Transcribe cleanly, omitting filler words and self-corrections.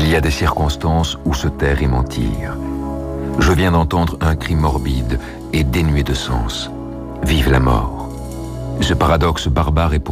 y a des circonstances où se taire et mentir. Je viens d'entendre un cri morbide et dénué de sens. Vive la mort. Ce paradoxe barbare est pour